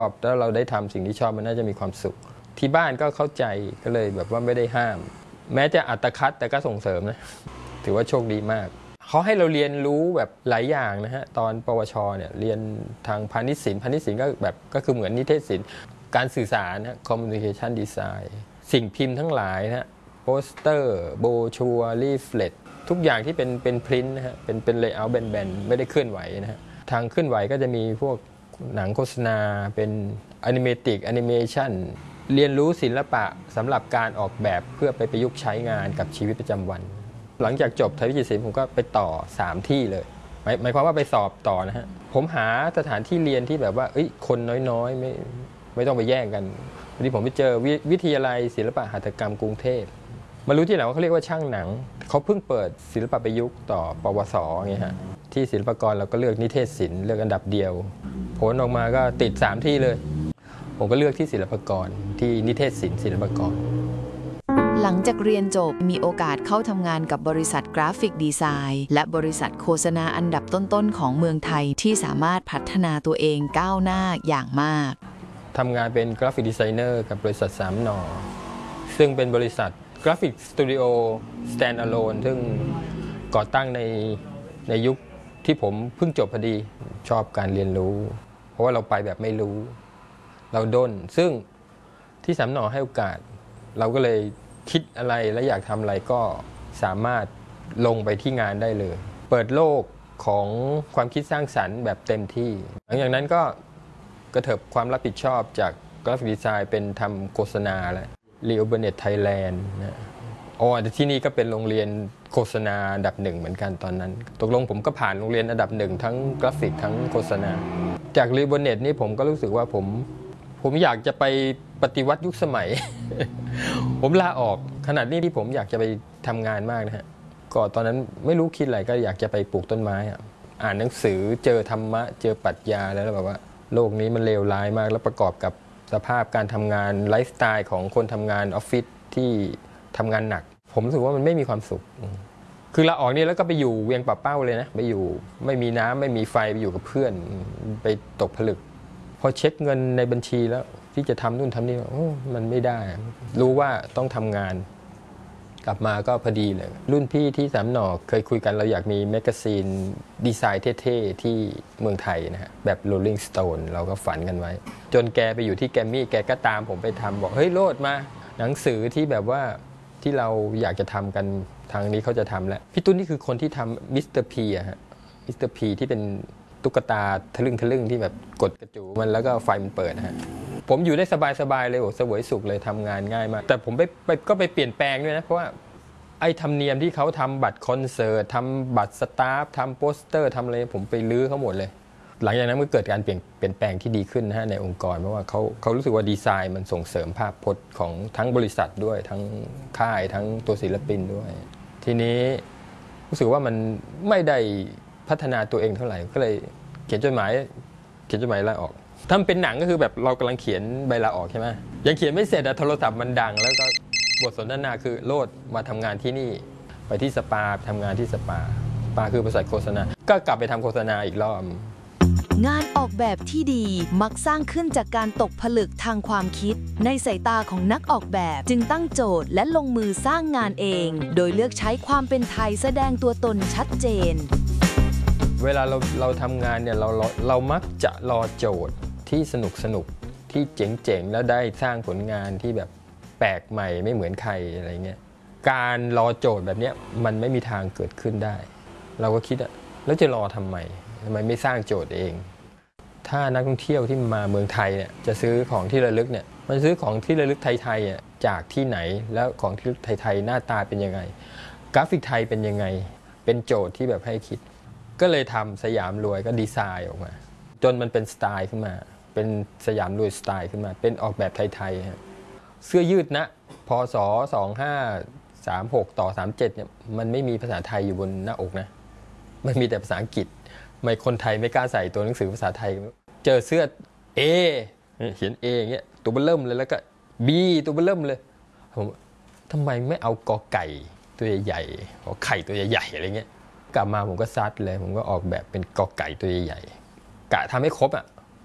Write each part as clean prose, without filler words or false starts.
แล้วเราได้ทำสิ่งที่ชอบมันน่าจะมีความสุขที่บ้านก็เข้าใจก็เลยแบบว่าไม่ได้ห้ามแม้จะอัตคัดแต่ก็ส่งเสริมนะถือว่าโชคดีมากเขาให้เราเรียนรู้แบบหลายอย่างนะฮะตอนปวชเนี่ยเรียนทางพาณิชย์ศิลป์ก็แบบก็คือเหมือนนิเทศศิลป์การสื่อสารนะ communication design สิ่งพิมพ์ทั้งหลายนะโปสเตอร์โบชัวลีฟเล็ตทุกอย่างที่เป็นพริ้นนะฮะเป็นเลเยอร์แบนๆไม่ได้เคลื่อนไหวนะฮะทางเคลื่อนไหวก็จะมีพวกหนังโฆษณาเป็นแอนิเมชันเรียนรู้ศิลปะสำหรับการออกแบบเพื่อไปประยุกต์ใช้งานกับชีวิตประจำวันหลังจากจบไทยวิจิตรศิลป์ผมก็ไปต่อ3ที่เลยหมายความว่าไปสอบต่อนะฮะผมหาสถานที่เรียนที่แบบว่าคนน้อยๆไม่ต้องไปแย่งกันวันนี้ผมไปเจอวิทยาลัยศิลปะหัตถกรรมกรุงเทพมารู้ที่หลังว่าเขาเรียกว่าช่างหนังเขาเพิ่งเปิดศิลปะประยุกต์ต่อปวสไงฮะที่ศิลปากรเราก็เลือกนิเทศศิลป์เลือกอันดับเดียวผลออกมาก็ติด3ที่เลยผมก็เลือกที่ศิลปากรที่นิเทศศิลป์ศิลปากรหลังจากเรียนจบมีโอกาสเข้าทำงานกับบริษัทกราฟิกดีไซน์และบริษัทโฆษณาอันดับต้นๆของเมืองไทยที่สามารถพัฒนาตัวเองก้าวหน้าอย่างมากทำงานเป็นกราฟิกดีไซเนอร์กับบริษัท3 น.ซึ่งเป็นบริษัทกราฟิกสตูดิโอ standalone ซึ่งก่อตั้งในยุคที่ผมเพิ่งจบพอดีชอบการเรียนรู้เพราะว่าเราไปแบบไม่รู้เราด้นซึ่งที่3 น.ให้โอกาสเราก็เลยคิดอะไรและอยากทำอะไรก็สามารถลงไปที่งานได้เลยเปิดโลกของความคิดสร้างสรรค์แบบเต็มที่หลังจากนั้นก็กระเถิบความรับผิดชอบจากกราฟิกดีไซน์เป็นทำโฆษณาแล้วรีโอเบเน็ตไทยแลนด์นะแต่ที่นี่ก็เป็นโรงเรียนโฆษณาอันดับ1เหมือนกันตอนนั้นตกลงผมก็ผ่านโรงเรียนอันดับ1ทั้งกราฟิกทั้งโฆษณาจากรีโอเบเน็ตนี่ผมก็รู้สึกว่าผมอยากจะไปปฏิวัติยุคสมัย ผมลาออกขนาดนี้ที่ผมอยากจะไปทำงานมากนะฮะก็ตอนนั้นไม่รู้คิดอะไรก็อยากจะไปปลูกต้นไม้อ่านหนังสือเจอธรรมะเจอปรัชญาแล้วแบบว่าโลกนี้มันเลวร้ายมากแล้วประกอบกับสภาพการทำงานไลฟ์สไตล์ของคนทำงานออฟฟิศที่ทำงานหนักผมรู้สึกว่ามันไม่มีความสุขคือลาออกนี่แล้วก็ไปอยู่เวียงป่าเป้าเลยนะไปอยู่ไม่มีน้ำไม่มีไฟไปอยู่กับเพื่อนไปตกผลึกพอเช็คเงินในบัญชีแล้วที่จะทำนู่นทำนี่มันไม่ได้รู้ว่าต้องทำงานกลับมาก็พอดีเลยรุ่นพี่ที่3 น.เคยคุยกันเราอยากมีแมกกาซีนดีไซน์เท่ๆที่เมืองไทยนะฮะแบบ Rolling Stone เราก็ฝันกันไว้จนแกไปอยู่ที่แกรมมี่แกก็ตามผมไปทำบอกเฮ้ยโลดมาหนังสือที่แบบว่าที่เราอยากจะทำกันทางนี้เขาจะทำแล้วพี่ตุ้นนี่คือคนที่ทำมิสเตอร์พีอะฮะมิสเตอร์พีที่เป็นตุ๊กตาทะลึ่งที่แบบกดกระจูมันแล้วก็ไฟมันเปิดนะฮะผมอยู่ได้สบายๆเลยเสวยสุขเลยทำงานง่ายมากแต่ผมก็ไปเปลี่ยนแปลงด้วยนะเพราะว่าไอ้ธรรมเนียมที่เขาทำบัตรคอนเสิร์ตทำบัตรสตาฟทำโปสเตอร์ทำอะไรผมไปลื้อเขาหมดเลยหลังจากนั้นมันเกิดการเปลี่ยนแปลงที่ดีขึ้นนะฮะในองค์กรเพราะว่าเขารู้สึกว่าดีไซน์มันส่งเสริมภาพพจน์ของทั้งบริษัทด้วยทั้งค่ายทั้งตัวศิลปินด้วยทีนี้รู้สึกว่ามันไม่ได้พัฒนาตัวเองเท่าไหร่ก็เลยเขียนจดหมายลาออกถ้าเป็นหนังก็คือแบบเรากำลังเขียนใบลาออกใช่ไหมยังเขียนไม่เสร็จโทรศัพท์มันดังแล้วก็บทสนทนาคือโลดมาทำงานที่นี่ไปที่สปาทำงานที่สปาคือบริษัทโฆษณาก็กลับไปทำโฆษณาอีกรอบงานออกแบบที่ดีมักสร้างขึ้นจากการตกผลึกทางความคิดในสายตาของนักออกแบบจึงตั้งโจทย์และลงมือสร้างงานเองโดยเลือกใช้ความเป็นไทยแสดงตัวตนชัดเจนเวลาเราทำงานเนี่ยเรามักจะรอโจทย์ที่สนุกที่เจ๋งๆแล้วได้สร้างผลงานที่แบบแปลกใหม่ไม่เหมือนใครอะไรเงี้ยการรอโจทย์แบบนี้มันไม่มีทางเกิดขึ้นได้เราก็คิดแล้วจะรอทำไมไม่สร้างโจทย์เองถ้านักท่องเที่ยวที่มาเมืองไทยเนี่ยจะซื้อของที่ระลึกเนี่ยมันซื้อของที่ระลึกไทยๆจากที่ไหนแล้วของที่ไทยๆหน้าตาเป็นยังไงกราฟิกไทยเป็นยังไงเป็นโจทย์ที่แบบให้คิดก็เลยทำสยามรวยก็ดีไซน์ออกมาจนมันเป็นสไตล์ขึ้นมาเป็นสยามรวยสไตล์ขึ้นมาเป็นออกแบบไทยๆเสื้อยืดนะพศ2536ต่อ37เนี่ยมันไม่มีภาษาไทยอยู่บนหน้าอกนะมันมีแต่ภาษาอังกฤษไม่คนไทยไม่กล้าใส่ตัวหนังสือภาษาไทยเจอเสื้อ A เขียน A อย่างเงี้ยตัวเบิ่มเลยแล้วก็ B ตัวเบิ่มเลยผมทำไมไม่เอากอไก่ตัวใหญ่ๆขอไข่ตัวใหญ่ๆอะไรเงี้ยกลับมาผมก็ซัดเลยผมก็ออกแบบเป็นกอไก่ตัวใหญ่ๆกะทำให้ครบ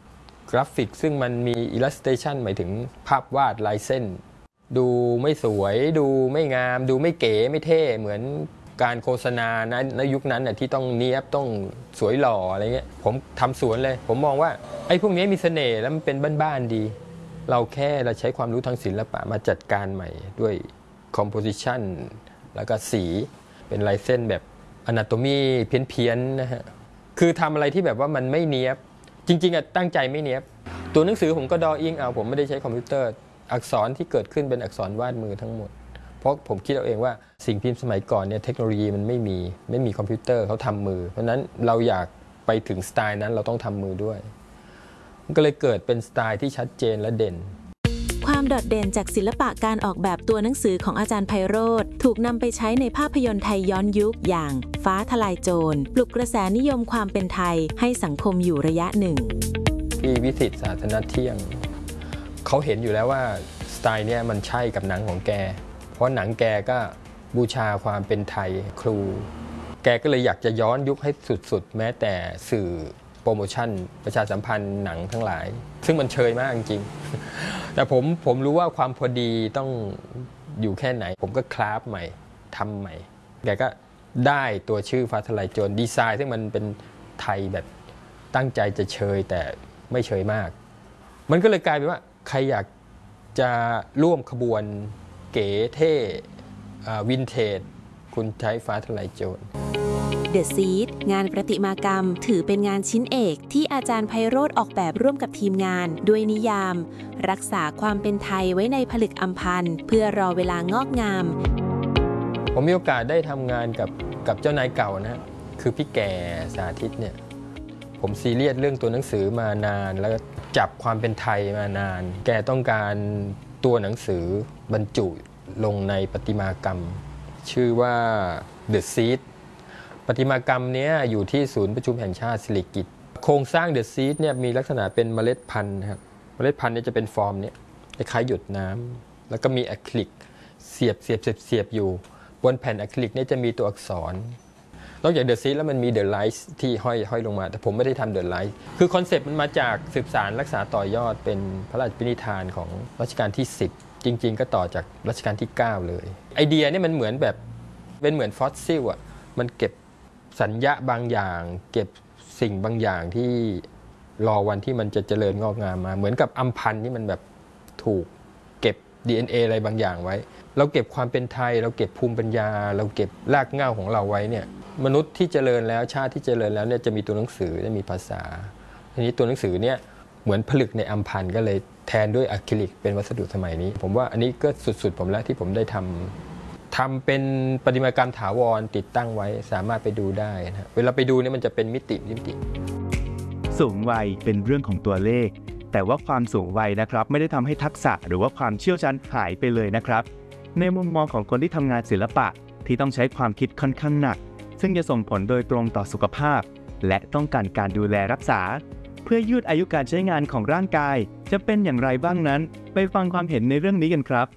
กราฟิกซึ่งมันมี illustration หมายถึงภาพวาดลายเส้นดูไม่สวยดูไม่งามดูไม่เก๋ไม่เท่เหมือนการโฆษณาในยุคนั้นน่ะที่ต้องเนี๊ยบต้องสวยหล่ออะไรเงี้ยผมทำสวนเลยผมมองว่าไอ้พวกนี้มีเสน่ห์แล้วมันเป็นบ้านๆดีเราใช้ความรู้ทางศิลปะมาจัดการใหม่ด้วย composition แล้วก็สีเป็นลายเส้นแบบ anatomy เพี้ยนๆนะฮะคือทำอะไรที่แบบว่ามันไม่เนี๊ยบจริงๆตั้งใจไม่เนี๊ยบตัวหนังสือผมก็ดออิ่งเอาผมไม่ได้ใช้คอมพิวเตอร์อักษรที่เกิดขึ้นเป็นอักษรวาดมือทั้งหมดเพราะผมคิดเอาเองว่าสิ่งพิมพ์สมัยก่อนเนี่ยเทคโนโลยีมันไม่มีคอมพิวเตอร์เขาทำมือเพราะนั้นเราอยากไปถึงสไตล์นั้นเราต้องทำมือด้วยมันก็เลยเกิดเป็นสไตล์ที่ชัดเจนและเด่นความโดดเด่นจากศิลปะการออกแบบตัวหนังสือของอาจารย์ไพโรจน์ถูกนำไปใช้ในภาพยนตร์ไทยย้อนยุคอย่างฟ้าทลายโจรปลุกกระแสนิยมความเป็นไทยให้สังคมอยู่ระยะหนึ่งพี่วิสิตศาสนเที่ยงเขาเห็นอยู่แล้วว่าสไตล์เนี่ยมันใช่กับหนังของแกเพราะหนังแกก็บูชาความเป็นไทยครูแกก็เลยอยากจะย้อนยุคให้สุดๆแม้แต่สื่อโปรโมชั่นประชาสัมพันธ์หนังทั้งหลายซึ่งมันเชยมากจริงๆแต่ผมรู้ว่าความพอดีต้องอยู่แค่ไหนผมก็คราฟใหม่ทำใหม่แกก็ได้ตัวชื่อฟ้าทลายโจรดีไซน์ซึ่งมันเป็นไทยแบบตั้งใจจะเชยแต่ไม่เชยมากมันก็เลยกลายเป็นว่าใครอยากจะร่วมขบวนเก๋เท่วินเทจคุณใช้ฟ้าทลายโจร The Seed งานประติมากรรมถือเป็นงานชิ้นเอกที่อาจารย์ไพโรจน์ออกแบบร่วมกับทีมงานด้วยนิยามรักษาความเป็นไทยไว้ในผลึกอัมพันธ์เพื่อรอเวลางอกงามผมมีโอกาสได้ทำงานกับเจ้านายเก่านะคือพี่แก่สาธิตเนี่ยผมซีเรียสเรื่องตัวหนังสือมานานแล้วจับความเป็นไทยมานานแกต้องการตัวหนังสือบรรจุลงในประติมากรรมชื่อว่า The Seed ประติมากรรมนี้อยู่ที่ศูนย์ประชุมแห่งชาติสิริกิติ์โครงสร้าง The Seed เนี่ยมีลักษณะเป็นเมล็ดพันธุ์ครับเมล็ดพันธุ์เนี่ยจะเป็นฟอร์มนี้คล้ายๆหยดน้ำแล้วก็มีอะคริลิกเสียบอยู่บนแผ่นอะคริลิกเนี่ยจะมีตัวอักษรนอกจาก The Seed แล้วมันมี The Light ที่ห้อยลงมาแต่ผมไม่ได้ทำ The Light คือคอนเซ็ปต์มันมาจากสืบสานรักษาต่อยอดเป็นพระราชปณิธานของรัชกาลที่10จริงๆก็ต่อจากรัชกาลที่9เลยไอเดียนี่มันเหมือนแบบเป็นเหมือนฟอสซิลอ่ะมันเก็บสัญญาบางอย่างเก็บสิ่งบางอย่างที่รอวันที่มันจะเจริญงอกงามมาเหมือนกับอัมพันธ์ที่มันแบบถูกเก็บ DNA อะไรบางอย่างไว้เราเก็บความเป็นไทยเราเก็บภูมิปัญญาเราเก็บรากเหง้าของเราไว้เนี่ยมนุษย์ที่เจริญแล้วชาติที่เจริญแล้วเนี่ยจะมีตัวหนังสือจะมีภาษาทีนี้ตัวหนังสือเนี่ยเหมือนผลึกในอัมพันธ์ก็เลยแทนด้วยอะคริลิกเป็นวัสดุสมัยนี้ผมว่าอันนี้ก็สุดๆผมแล้วที่ผมได้ทำเป็นประติมากรรมถาวรติดตั้งไว้สามารถไปดูได้นะเวลาไปดูเนี่ยมันจะเป็นมิติสูงวัยเป็นเรื่องของตัวเลขแต่ว่าความสูงวัยนะครับไม่ได้ทำให้ทักษะหรือว่าความเชี่ยวชาญหายไปเลยนะครับในมุมมองของคนที่ทำงานศิลปะที่ต้องใช้ความคิดค่อนข้างหนักซึ่งจะส่งผลโดยตรงต่อสุขภาพและต้องการการดูแลรักษาเพื่อยืดอายุการใช้งานของร่างกายจะเป็นอย่างไรบ้างนั้นไปฟังความเห็นในเรื่องนี้กันครับ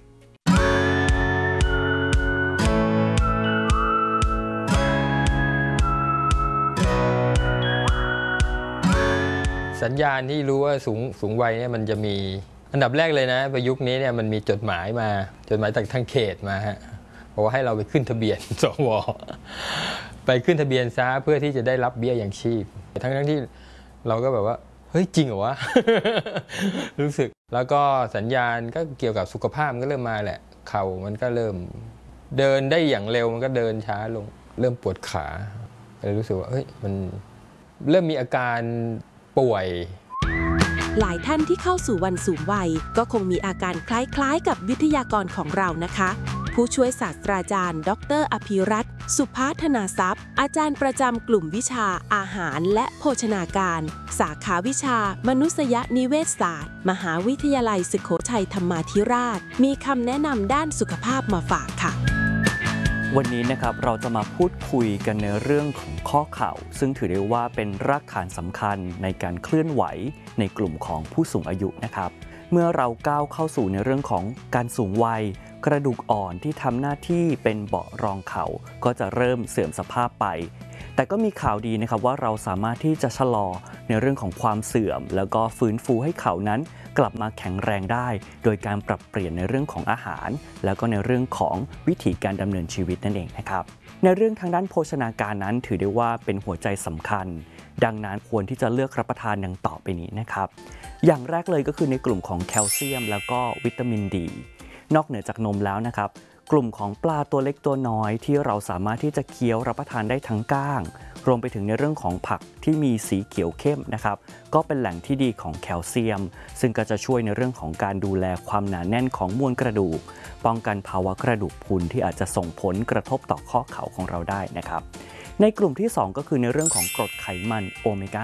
สัญญาณที่รู้ว่าสูงวัยเนี่ยมันจะมีอันดับแรกเลยนะประยุกต์นี้เนี่ยมันมีจดหมายจากทางเขตมาฮะบอกว่าให้เราไปขึ้นทะเบียนสวไปขึ้นทะเบียนซะเพื่อที่จะได้รับเบี้ยยังชีพทั้งที่เราก็แบบว่าเฮ้ยจริงเหรอวะ รู้สึกแล้วก็สัญญาณก็เกี่ยวกับสุขภาพมันก็เริ่มมาแหละเข่ามันก็เริ่มเดินได้อย่างเร็วมันก็เดินช้าลงเริ่มปวดขาเลยรู้สึกว่าเฮ้ยมันเริ่มมีอาการป่วยหลายท่านที่เข้าสู่วันสูงวัยก็คงมีอาการคล้ายๆกับวิทยากรของเรานะคะผู้ช่วยศาสตราจารย์ดร.อภิรัตน์สุภาธนาทรัพย์อาจารย์ประจำกลุ่มวิชาอาหารและโภชนาการสาขาวิชามนุษยนิเวศศาสตร์มหาวิทยาลัยสุโขทัยธรรมาธิราชมีคำแนะนำด้านสุขภาพมาฝากค่ะวันนี้นะครับเราจะมาพูดคุยกันในเรื่องของข้อเข่าซึ่งถือได้ว่าเป็นรากฐานสำคัญในการเคลื่อนไหวในกลุ่มของผู้สูงอายุนะครับเมื่อเราก้าวเข้าสู่ในเรื่องของการสูงวัยกระดูกอ่อนที่ทำหน้าที่เป็นเบาะรองเข่าก็จะเริ่มเสื่อมสภาพไปแต่ก็มีข่าวดีนะครับว่าเราสามารถที่จะชะลอในเรื่องของความเสื่อมแล้วก็ฟื้นฟูให้เขานั้นกลับมาแข็งแรงได้โดยการปรับเปลี่ยนในเรื่องของอาหารแล้วก็ในเรื่องของวิถีการดำเนินชีวิตนั่นเองนะครับในเรื่องทางด้านโภชนาการนั้นถือได้ว่าเป็นหัวใจสำคัญดังนั้นควรที่จะเลือกรับประทานดังต่อไปนี้นะครับอย่างแรกเลยก็คือในกลุ่มของแคลเซียมแล้วก็วิตามินดีนอกเหนือจากนมแล้วนะครับกลุ่มของปลาตัวเล็กตัวน้อยที่เราสามารถที่จะเคี้ยวรับประทานได้ทั้งก้างรวมไปถึงในเรื่องของผักที่มีสีเขียวเข้มนะครับก็เป็นแหล่งที่ดีของแคลเซียมซึ่งก็จะช่วยในเรื่องของการดูแลความหนาแน่นของมวลกระดูกป้องกันภาวะกระดูกพรุนที่อาจจะส่งผลกระทบต่อข้อเข่าของเราได้นะครับในกลุ่มที่2ก็คือในเรื่องของกรดไขมันโอเมก้า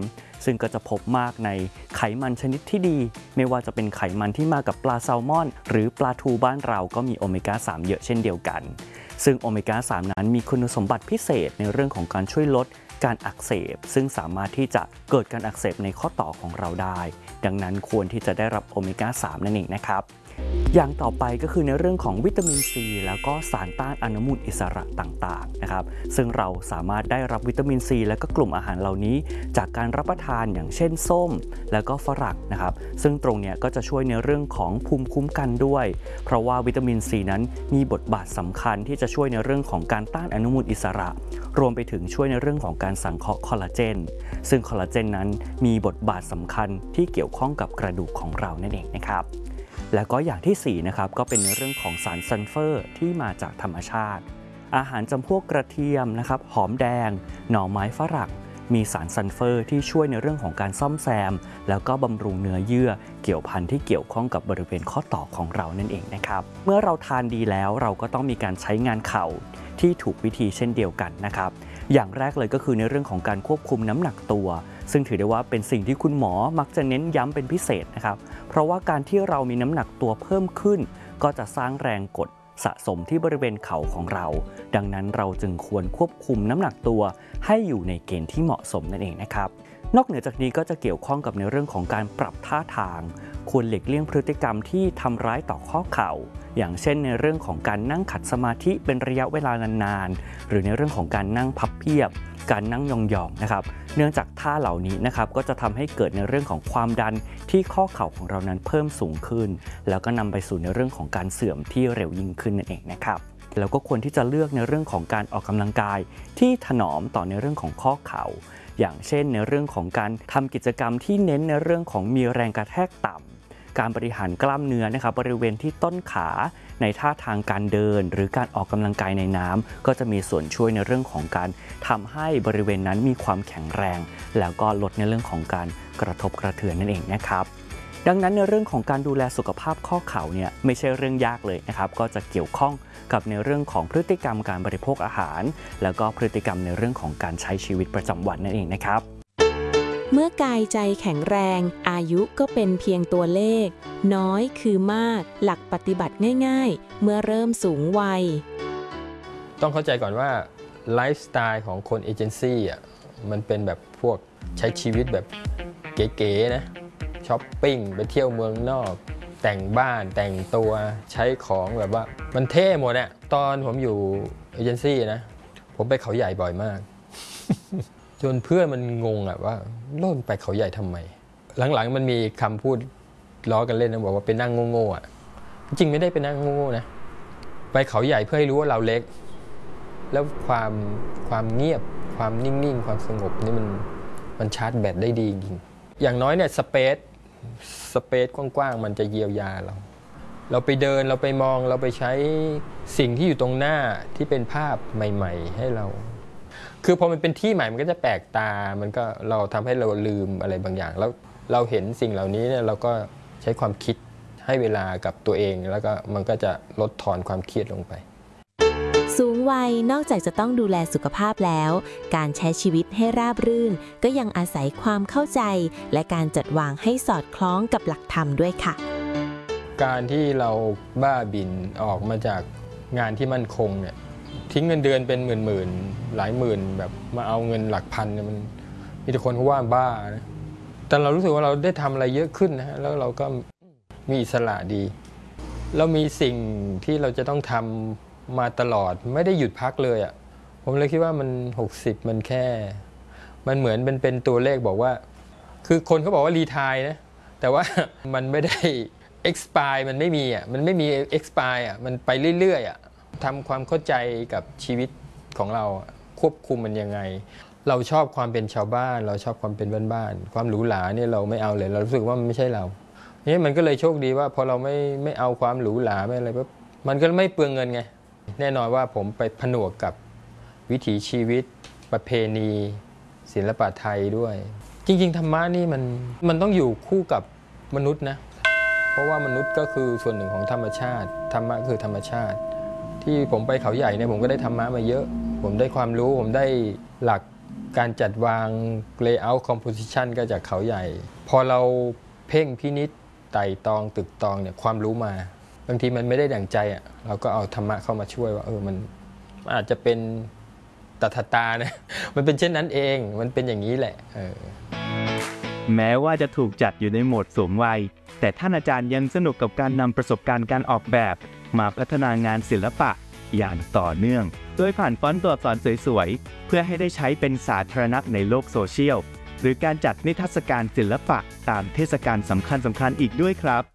3ซึ่งก็จะพบมากในไขมันชนิดที่ดีไม่ว่าจะเป็นไขมันที่มากับปลาแซลมอนหรือปลาทูบ้านเราก็มีโอเมก้า 3เยอะเช่นเดียวกันซึ่งโอเมก้า 3นั้นมีคุณสมบัติพิเศษในเรื่องของการช่วยลดการอักเสบซึ่งสามารถที่จะเกิดการอักเสบในข้อต่อของเราได้ดังนั้นควรที่จะได้รับโอเมก้า 3นั่นเองนะครับอย่างต่อไปก็คือในเรื่องของวิตามินซีแล้วก็สารต้านอนุมูลอิสระต่างๆนะครับซึ่งเราสามารถได้รับวิตามินซีและก็กลุ่มอาหารเหล่านี้จากการรับประทานอย่างเช่นส้มแล้วก็ฝรั่งนะครับซึ่งตรงเนี้ยก็จะช่วยในเรื่องของภูมิคุ้มกันด้วยเพราะว่าวิตามินซีนั้นมีบทบาทสำคัญที่จะช่วยในเรื่องของการต้านอนุมูลอิสระรวมไปถึงช่วยในเรื่องของการสังเคราะห์คอลลาเจนซึ่งคอลลาเจนนั้นมีบทบาทสำคัญที่เกี่ยวข้องกับกระดูกของเรานั่นเองนะครับแล้วก็อย่างที่4นะครับก็เป็นในเรื่องของสารซัลเฟอร์ที่มาจากธรรมชาติอาหารจำพวกกระเทียมนะครับหอมแดงหน่อไม้ฝรั่งมีสารซัลเฟอร์ที่ช่วยในเรื่องของการซ่อมแซมแล้วก็บำรุงเนื้อเยื่อเกี่ยวพันที่เกี่ยวข้องกับบริเวณข้อต่อของเรานั่นเองนะครับเมื่อเราทานดีแล้วเราก็ต้องมีการใช้งานเข่าที่ถูกวิธีเช่นเดียวกันนะครับอย่างแรกเลยก็คือในเรื่องของการควบคุมน้ำหนักตัวซึ่งถือได้ว่าเป็นสิ่งที่คุณหมอมักจะเน้นย้ำเป็นพิเศษนะครับเพราะว่าการที่เรามีน้ำหนักตัวเพิ่มขึ้นก็จะสร้างแรงกดสะสมที่บริเวณเข่าของเราดังนั้นเราจึงควรควบคุมน้ำหนักตัวให้อยู่ในเกณฑ์ที่เหมาะสมนั่นเองนะครับนอกเหนือจากนี้ก็จะเกี่ยวข้องกับในเรื่องของการปรับท่าทางควรหลีกเลี่ยงพฤติกรรมที่ทำร้ายต่อข้อเข่าอย่างเช่นในเรื่องของการนั่งขัดสมาธิเป็นระยะเวลานานๆหรือในเรื่องของการนั่งพับเพียบการนั่งยองๆนะครับเนื่องจากท่าเหล่านี้นะครับก็จะทำให้เกิดในเรื่องของความดันที่ข้อเข่าของเรานั้นเพิ่มสูงขึ้นแล้วก็นำไปสู่ในเรื่องของการเสื่อมที่เร็วยิ่งขึ้นนั่นเองนะครับแล้วก็ควรที่จะเลือกในเรื่องของการออกกำลังกายที่ถนอมต่อในเรื่องของข้อเข่าอย่างเช่นในเรื่องของการทำกิจกรรมที่เน้นในเรื่องของมีแรงกระแทกต่ำการบริหารกล้ามเนื้อนะครับบริเวณที่ต้นขาในท่าทางการเดินหรือการออกกำลังกายในน้ำก็จะมีส่วนช่วยในเรื่องของการทำให้บริเวณนั้นมีความแข็งแรงแล้วก็ลดในเรื่องของการกระทบกระเทือนนั่นเองนะครับดังนั้นในเรื่องของการดูแลสุขภาพข้อเข่าเนี่ยไม่ใช่เรื่องยากเลยนะครับก็จะเกี่ยวข้องกับในเรื่องของพฤติกรรมการบริโภคอาหารแล้วก็พฤติกรรมในเรื่องของการใช้ชีวิตประจำวันนั่นเองนะครับเมื่อกายใจแข็งแรงอายุก็เป็นเพียงตัวเลขน้อยคือมากหลักปฏิบัติง่ายๆเมื่อเริ่มสูงวัยต้องเข้าใจก่อนว่าไลฟ์สไตล์ของคนเอเจนซี่อ่ะมันเป็นแบบพวกใช้ชีวิตแบบเก๋ๆนะช้อปปิ้งไปเที่ยวเมืองนอกแต่งบ้านแต่งตัวใช้ของแบบว่ามันเท่หมดอ่ะตอนผมอยู่เอเจนซี่นะผมไปเขาใหญ่บ่อยมาก จนเพื่อนมันงงอ่ะว่าโล่นไปเขาใหญ่ทำไมหลังๆมันมีคำพูดล้อกันเล่นนะบอกว่าไปนั่งโง่ๆอ่ะจริงไม่ได้ไปนั่งโง่ๆนะไปเขาใหญ่เพื่อให้รู้ว่าเราเล็กแล้วความเงียบความนิ่งๆความสงบนี่มันชาร์จแบตได้ดีจริงอย่างน้อยเนี่ยสเปซกว้างๆมันจะเยียวยาเราไปเดินเราไปมองเราไปใช้สิ่งที่อยู่ตรงหน้าที่เป็นภาพใหม่ๆให้เราคือพอมันเป็นที่ใหม่มันก็จะแปลกตามันก็เราทำให้เราลืมอะไรบางอย่างแล้วเราเห็นสิ่งเหล่านี้เนี่ยเราก็ใช้ความคิดให้เวลากับตัวเองแล้วก็มันก็จะลดทอนความเครียดลงไปสูงวัยนอกจากจะต้องดูแลสุขภาพแล้วการใช้ชีวิตให้ราบรื่นก็ยังอาศัยความเข้าใจและการจัดวางให้สอดคล้องกับหลักธรรมด้วยค่ะการที่เราบ้าบินออกมาจากงานที่มั่นคงเนี่ยทิ้งเงินเดือนเป็นหมื่นหลายหมื่นแบบมาเอาเงินหลักพันเนี่ยมันมีแต่คนเขาว่าบ้านะแต่เรารู้สึกว่าเราได้ทำอะไรเยอะขึ้นนะฮะแล้วเราก็มีอิสระดีเรามีสิ่งที่เราจะต้องทำมาตลอดไม่ได้หยุดพักเลยอ่ะผมเลยคิดว่ามัน60มันแค่มันเหมือนเป็นตัวเลขบอกว่าคือคนเขาบอกว่ารีไทร์นะแต่ว่า มันไม่ได้ expire มันไม่มีอ่ะมันไม่มี expire อ่ะมันไปเรื่อยๆอ่ะทำความเข้าใจกับชีวิตของเราควบคุมมันยังไงเราชอบความเป็นชาวบ้านเราชอบความเป็นบ้านๆความหรูหราเนี่ยเราไม่เอาเลยเรารู้สึกว่ามันไม่ใช่เรานี่มันก็เลยโชคดีว่าพอเราไม่เอาความหรูหราไม่อะไรปุ๊บมันก็ไม่เปลืองเงินไงแน่นอนว่าผมไปผนวกกับวิถีชีวิตประเพณีศิลปะไทยด้วยจริงๆธรรมะนี่มันต้องอยู่คู่กับมนุษย์นะเพราะว่ามนุษย์ก็คือส่วนหนึ่งของธรรมชาติธรรมะคือธรรมชาติที่ผมไปเขาใหญ่เนี่ยผมก็ได้ธรรมะมาเยอะผมได้ความรู้ผมได้หลักการจัดวาง layout composition ก็จากเขาใหญ่พอเราเพ่งพินิจไต่ตองตึกตองเนี่ยความรู้มาบางทีมันไม่ได้ดั่งใจอ่ะเราก็เอาธรรมะเข้ามาช่วยว่ามันอาจจะเป็นตถาตานะมันเป็นเช่นนั้นเองมันเป็นอย่างนี้แหละแม้ว่าจะถูกจัดอยู่ในโหมดสูงวัยแต่ท่านอาจารย์ยังสนุกกับการนำประสบการณ์การออกแบบมาพัฒนางานศิลปะอย่างต่อเนื่องโดยผ่านฟอนต์ตัวอักษรสวยๆเพื่อให้ได้ใช้เป็นสาธารณะในโลกโซเชียลหรือการจัดนิทรรศการศิลปะตามเทศกาลสำคัญอีกด้วยครับ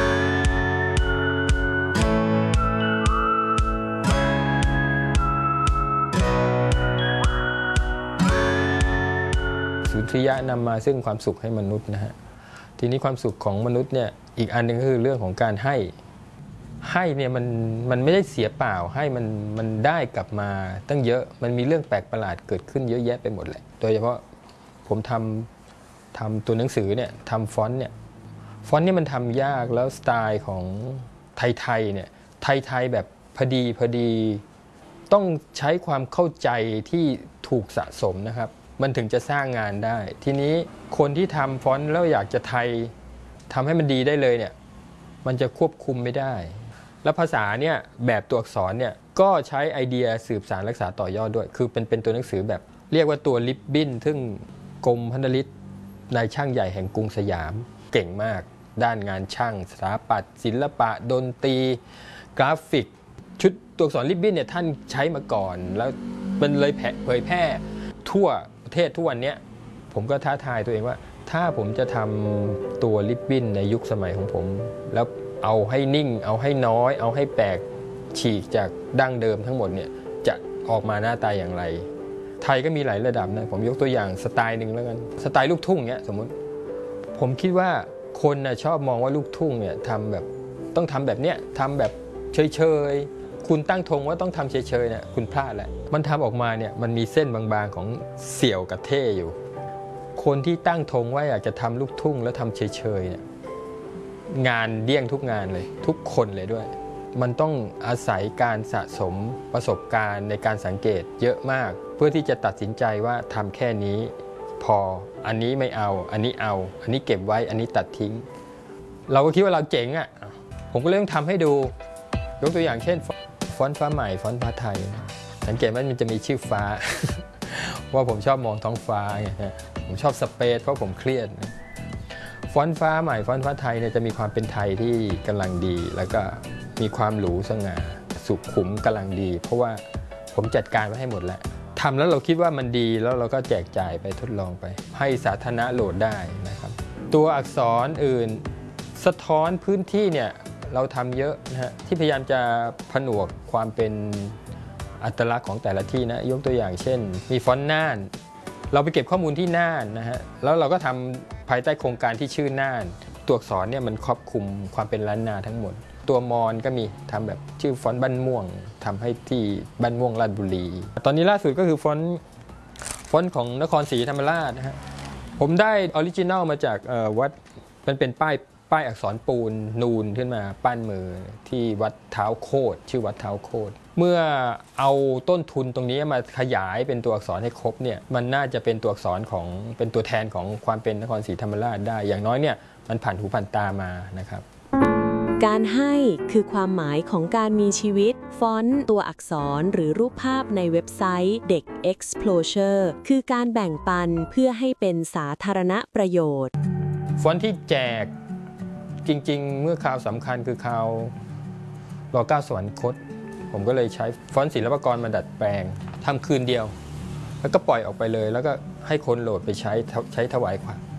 สุนทรียะนำมาซึ่งความสุขให้มนุษย์นะฮะทีนี้ความสุขของมนุษย์เนี่ยอีกอันหนึ่งก็คือเรื่องของการให้เนี่ยมันไม่ได้เสียเปล่าให้มันได้กลับมาตั้งเยอะมันมีเรื่องแปลกประหลาดเกิดขึ้นเยอะแยะไปหมดแหละโดยเฉพาะผมทำตัวหนังสือเนี่ยทำฟอนต์เนี่ยมันทำยากแล้วสไตล์ของไทยเนี่ยไทยแบบพอดีต้องใช้ความเข้าใจที่ถูกสะสมนะครับมันถึงจะสร้างงานได้ทีนี้คนที่ทำฟอนต์แล้วอยากจะทำให้มันดีได้เลยเนี่ยมันจะควบคุมไม่ได้แล้วภาษาเนี่ยแบบตัวอักษรเนี่ยก็ใช้ไอเดียสืบสานรักษาต่อยอดด้วยคือเป็นตัวหนังสือแบบเรียกว่าตัวลิปบิ้นซึ่งกรมพันธลิตนายช่างใหญ่แห่งกรุงสยามเก่งมากด้านงานช่างสถาปัตย์ศิลปะดนตรีกราฟิกชุดตัวอักษรลิปบิ้นเนี่ยท่านใช้มาก่อนแล้วมันเลยเผยแพร่ทั่วประเทศทุกวันนี้ผมก็ท้าทายตัวเองว่าถ้าผมจะทำตัวลิปบิ้นในยุคสมัยของผมแล้วเอาให้นิ่งเอาให้น้อยเอาให้แปลกฉีกจากดั้งเดิมทั้งหมดเนี่ยจะออกมาหน้าตาอย่างไรไทยก็มีหลายระดับนะผมยกตัวอย่างสไตล์หนึ่งแล้วกันสไตล์ลูกทุ่งเนี่ยสมมติผมคิดว่าคนนะชอบมองว่าลูกทุ่งเนี่ยทำแบบต้องทำแบบเนี้ยทำแบบเฉยๆคุณตั้งธงว่าต้องทำเฉยๆเนี่ยคุณพลาดแหละมันทำออกมาเนี่ยมันมีเส้นบางๆของเสี่ยวกับเท่อยู่คนที่ตั้งธงว่าอยากจะทำลูกทุ่งแล้วทำเฉยๆเนี่ยงานเดี้ยงทุกงานเลยทุกคนเลยด้วยมันต้องอาศัยการสะสมประสบการณ์ในการสังเกตเยอะมากเพื่อที่จะตัดสินใจว่าทำแค่นี้พออันนี้ไม่เอาอันนี้เอาอันนี้เก็บไว้อันนี้ตัดทิ้งเราก็คิดว่าเราเจ๋งอ่ะผมก็เลยต้องทำให้ดูยกตัวอย่างเช่นฟอนต์ฟ้าใหม่ฟอนต์ฟ้าไทยสังเกตว่ามันจะมีชื่อฟ้า ว่าผมชอบมองท้องฟ้าไงผมชอบสเปซเพราะผมเครียดฟอนต์ฟ้าใหม่ฟอนต์ฟ้าไทยเนี่ยจะมีความเป็นไทยที่กำลังดีแล้วก็มีความหรูสง่าสุขุมกำลังดีเพราะว่าผมจัดการไว้ให้หมดแล้วทำแล้วเราคิดว่ามันดีแล้วเราก็แจกจ่ายไปทดลองไปให้สาธารณะโหลดได้นะครับตัวอักษรอื่นสะท้อนพื้นที่เนี่ยเราทำเยอะนะฮะที่พยายามจะผนวกความเป็นอัตลักษณ์ของแต่ละที่นะยกตัวอย่างเช่นมีฟอนต์น่านเราไปเก็บข้อมูลที่น่านนะฮะแล้วเราก็ทำภายใต้โครงการที่ชื่อน่านตัวอักษรเนี่ยมันครอบคลุมความเป็นล้านนาทั้งหมดตัวมอญก็มีทำแบบชื่อฟอนต์บ้านม่วงทำให้ที่บ้านม่วงราชบุรีตอนนี้ล่าสุดก็คือฟอนต์ของนครศรีธรรมราชนะฮะผมได้ออริจินัลมาจากวัดมันเป็นป้ายอักษรปูนนูนขึ้นมาปั้นมือที่วัดเท้าโคตรชื่อวัดเท้าโคตรเมื่อเอาต้นทุนตรงนี้มาขยายเป็นตัวอักษรให้ครบเนี่ยมันน่าจะเป็นตัวอักษรของเป็นตัวแทนของความเป็นนครศรีธรรมราชได้อย่างน้อยเนี่ยมันผ่านหูผ่านตามานะครับการให้คือความหมายของการมีชีวิตฟอนต์ตัวอักษรหรือรูปภาพในเว็บไซต์เด็ก Exposure คือการแบ่งปันเพื่อให้เป็นสาธารณประโยชน์ฟอนต์ที่แจกจริงๆเมื่อคราวสำคัญคือคราวร.9 สวรรคตผมก็เลยใช้ฟอนต์ศิลปากรมาดัดแปลงทำคืนเดียวแล้วก็ปล่อยออกไปเลยแล้วก็ให้คนโหลดไปใช้ถวาย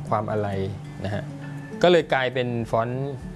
ความอาลัยนะฮะก็เลยกลายเป็นฟอนต์